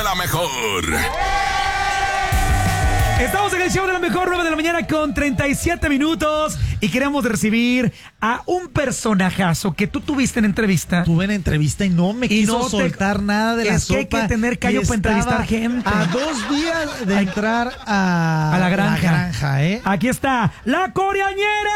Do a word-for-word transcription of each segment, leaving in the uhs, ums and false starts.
la mejor. Estamos en el show de la mejor, nueve de la mañana con treinta y siete minutos. Y queremos recibir a un personajazo que tú tuviste en entrevista. Tuve en entrevista y no me Y quiso no te- soltar nada de la es que sopa. hay que tener callo Y para entrevistar estaba gente. A dos días de entrar a, A la granja. La granja, ¿eh? Aquí está, la coreañera.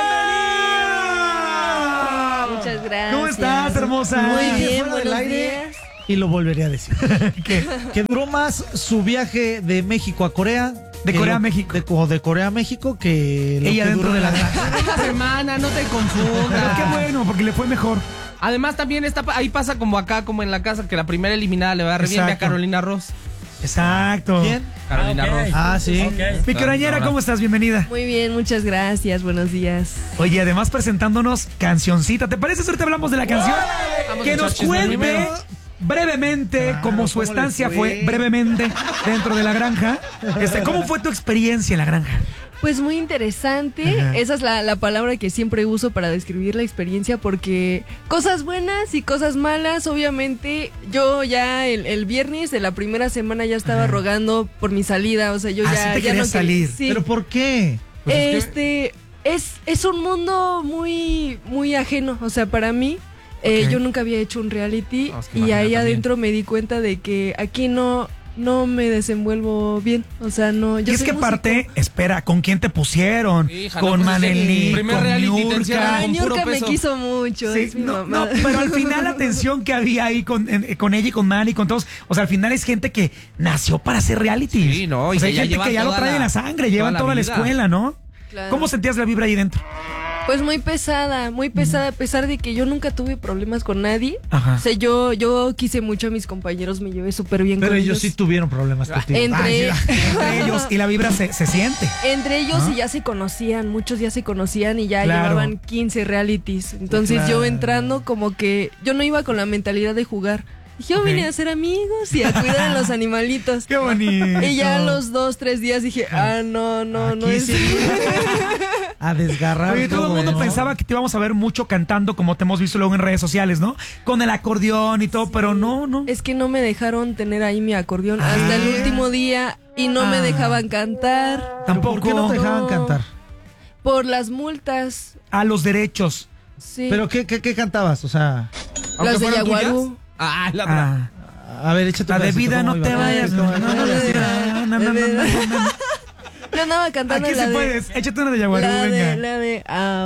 Muchas gracias. ¿Cómo estás, hermosa? Muy Dije bien, fuera del buenos aire, días. Y lo volvería a decir. ¿Qué? Que duró más su viaje de México a Corea. De que Corea a lo- México. De, o de Corea a México que lo Ella que dentro duró de la en granja. Una semana, no te Pero confundas. qué bueno, porque le fue mejor. Además, también está, ahí pasa como acá, como en la casa, que la primera eliminada le va a re bien a Exacto. Carolina Ross. Exacto. ¿Quién? Carolina Ah, ok. Ross. Ah, sí. Mi coreañera, ¿cómo estás? Bienvenida. Muy bien, muchas gracias. Buenos días. Oye, además presentándonos cancioncita. ¿Te parece si ahorita hablamos de la canción? Vamos Que a echar nos chisme cuente primero. brevemente Claro, cómo su ¿cómo le estancia fue? fue, brevemente, dentro de la granja. Este, ¿cómo fue tu experiencia en la granja? Pues muy interesante. Ajá. Esa es la, la palabra que siempre uso para describir la experiencia porque cosas buenas y cosas malas, obviamente yo ya el, el viernes de la primera semana ya estaba Ajá. rogando por mi salida, o sea, yo Ah, ya, sí te ya querías no quería- salir. sí. ¿Pero por qué? Pues es que- este es, es un mundo muy, muy ajeno, o sea, para mí. eh, Ok. yo nunca había hecho un reality No, es que y imagina ahí también. adentro me di cuenta de que aquí no, no me desenvuelvo bien, o sea, no. Y Yo es soy que músico. aparte, espera, ¿con quién te pusieron? Hija, no, con pues es que Manelí, el primer con reality te Niurka. encierran Ay, con puro Niurka me peso. quiso mucho, Sí, es mi no, mamá. no, pero al final la tensión que había ahí con, en- con ella y con Manny y con todos, o sea, al final es gente que nació para hacer reality. Sí, no, y o sea, que hay ya gente llevan que ya lo toda trae la- en la sangre, llevan toda la toda la vida. escuela, ¿no? Claro. ¿Cómo sentías la vibra ahí dentro? Pues muy pesada, muy pesada, a pesar de que yo nunca tuve problemas con nadie. Ajá. O sea, yo, yo quise mucho a mis compañeros, me llevé súper bien Pero con ellos ellos. sí tuvieron problemas contigo. Entre, Ay, sí. Entre ellos, y la vibra se, se siente. entre ellos ¿Ah? y ya se conocían, muchos ya se conocían y ya Claro. llevaban quince realities. Entonces Claro. yo entrando como que yo no iba con la mentalidad de jugar. Yo Ok. vine a ser amigos y a cuidar a los animalitos. Qué bonito. Y ya a los dos, tres días dije, ah, no, no, no Aquí es. sí. A desgarrar. Oye, todo el mundo ¿no? pensaba que te íbamos a ver mucho cantando, como te hemos visto luego en redes sociales, ¿no? Con el acordeón y todo, pero no, no. Es que no me dejaron tener ahí mi acordeón hasta el Ah. último día y no me Ah. dejaban cantar Tampoco. ¿Por qué no te dejaban No. cantar? por las multas. A los derechos. Sí. ¿Pero qué, qué, qué cantabas? O sea, las de fueran tuyas. Yaguarú. Ah, la Ah, a ver, échate la un de pedacito, vida ¿cómo no iba? te vayas. ¿Cómo No, iba? no, no, no, no, no, no, no, no. Yo andaba cantando Aquí la sí de. puedes. Échate una de Yaguarú, La de, venga. la de. ah,